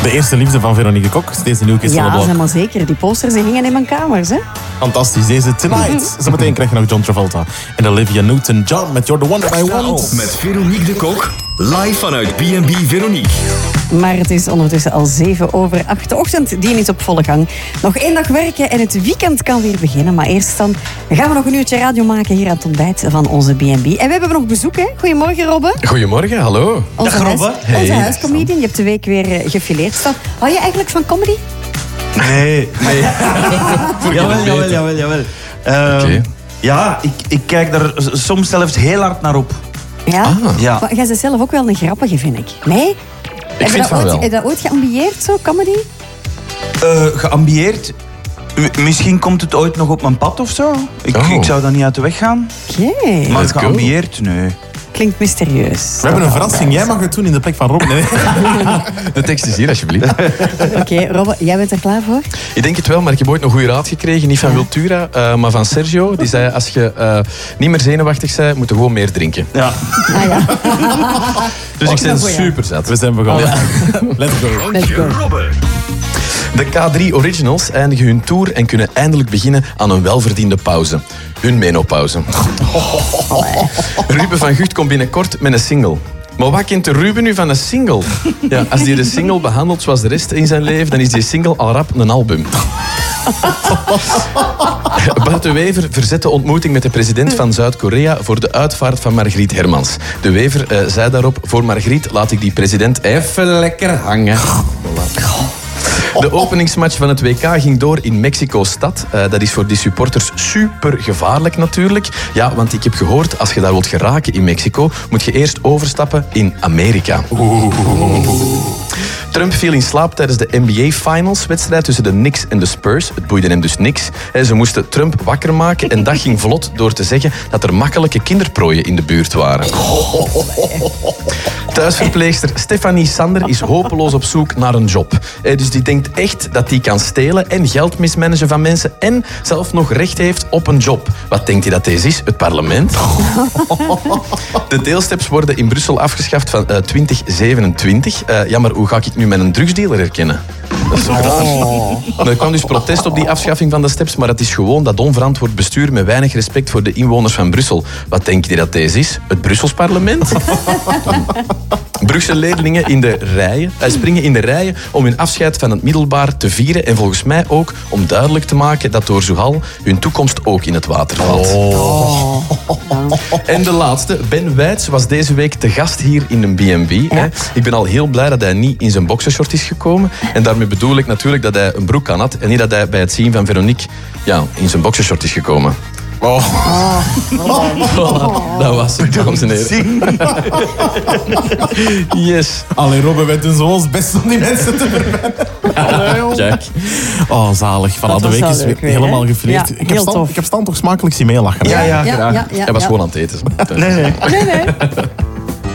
De eerste liefde van Veronique de Kok. Steeds een nieuw kist van de blok. Ja, maar zeker. Die posters die hingen in mijn kamers, hè. Fantastisch. Deze Tonight. Zometeen krijg je nog John Travolta. En Olivia Newton-John met You're the One That I Want. Met Veronique de Kok. Live vanuit B&B Veronique. Maar het is ondertussen al 7:07. De ochtend die is op volle gang. Nog 1 dag werken en het weekend kan weer beginnen. Maar eerst dan gaan we nog een uurtje radio maken hier aan het ontbijt van onze B&B. En we hebben nog bezoek, hè. Goedemorgen, Robbe. Goedemorgen, hallo. Onze huiscomedian. Je hebt de week weer gefileerd staan. Hou je eigenlijk van comedy? Nee. Jawel. Oké. Ja, ik kijk daar soms zelfs heel hard naar op. Ja? Ja. Maar jij bent zelf ook wel een grappige, vind ik. Nee? Ik vind van wel. Heb je dat ooit geambieerd, zo, comedy? Geambieerd. Misschien komt het ooit nog op mijn pad of zo. Ik zou daar niet uit de weg gaan. Oké. Maar Let's go. geambieerd, nee. Klinkt mysterieus. We hebben een verrassing. Jij mag het doen in de plek van Rob. Nee. De tekst is hier, alsjeblieft. Oké, Robbe, jij bent er klaar voor? Ik denk het wel, maar ik heb ooit een goede raad gekregen. Niet van Wiltura, maar van Sergio. Die zei, als je niet meer zenuwachtig bent, moet je gewoon meer drinken. Ja. Ah ja. Dus ik ben voor jou. super zat. We zijn begonnen. Let's go. Let's go. Robbe. De K3 Originals eindigen hun tour en kunnen eindelijk beginnen aan een welverdiende pauze. Hun menopauze. Ruben van Gucht komt binnenkort met een single. Maar wat kent de Ruben nu van een single? Ja, als hij de single behandelt zoals de rest in zijn leven, dan is die single al rap een album. Bart de Wever verzet de ontmoeting met de president van Zuid-Korea voor de uitvaart van Margriet Hermans. De Wever zei daarop, voor Margriet laat ik die president even lekker hangen. De openingsmatch van het WK ging door in Mexico-stad. Dat is voor die supporters super gevaarlijk natuurlijk. Ja, want ik heb gehoord, als je daar wilt geraken in Mexico, moet je eerst overstappen in Amerika. Trump viel in slaap tijdens de NBA-finals-wedstrijd tussen de Knicks en de Spurs. Het boeide hem dus niks. Ze moesten Trump wakker maken en dat ging vlot door te zeggen dat er makkelijke kinderprooien in de buurt waren. Thuisverpleegster Stefanie Sander is hopeloos op zoek naar een job. Dus die denkt echt dat die kan stelen en geld mismanagen van mensen en zelf nog recht heeft op een job. Wat denkt hij dat deze is? Het parlement? De deelsteps worden in Brussel afgeschaft van 2027. Ja, maar hoe ga ik nu met een drugsdealer herkennen? Dat is toch raar? Er kwam dus protest op die afschaffing van de steps, maar het is gewoon dat onverantwoord bestuur met weinig respect voor de inwoners van Brussel. Wat denk je dat deze is? Het Brussels parlement? Brugse leerlingen springen in de rijen om hun afscheid van het middelbaar te vieren en volgens mij ook om duidelijk te maken dat door Zuhal hun toekomst ook in het water valt. En de laatste, Ben Weits, was deze week te gast hier in een B&B. Ja. Ik ben al heel blij dat hij niet in zijn boxershort is gekomen. En daarmee bedoel ik natuurlijk dat hij een broek aan had en niet dat hij bij het zien van Veronique in zijn boxershort is gekomen. Voilà, dat was het, dames en heren. Yes. Allee, Robbe, wij doen zo ons best om die mensen te verwennen. Kijk. Oh, zalig. Van Dat de was week wel is leuk weer, helemaal hè? gefileerd. Ja, Ik heel tof. heb Stan toch smakelijk zien meelachen. Ja, graag. Hij was gewoon aan het eten. Nee. Nee.